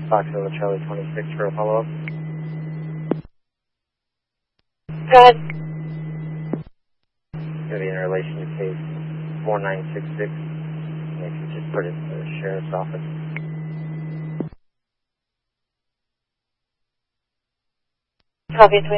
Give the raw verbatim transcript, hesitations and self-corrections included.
Foxtrot Charlie twenty-six for a follow-up. Go ahead. It's going to be in relation to case four nine six six. And if you just put it in the sheriff's office. Copy,